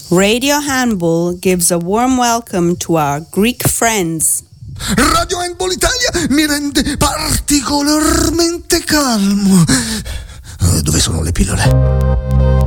Radio Handball gives a warm welcome to our Greek friends. Radio Handball Italia mi rende particolarmente calmo. Dove sono le pillole?